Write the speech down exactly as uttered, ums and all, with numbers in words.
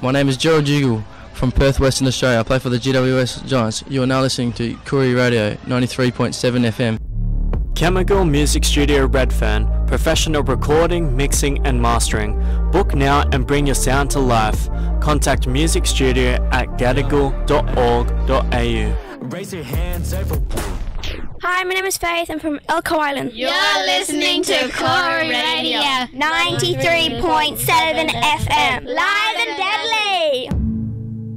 My name is Gerald Jiggle from Perth, Western Australia. I play for the G W S Giants. You are now listening to Koori Radio ninety-three point seven F M. Chemical Music Studio Redfern. Professional recording, mixing and mastering. Book now and bring your sound to life. Contact Music Studio at gadigal dot org dot a u. Raise your hands over. Hi, my name is Faith. I'm from Elko Island. You're listening to Koori Radio ninety-three point seven F M. Live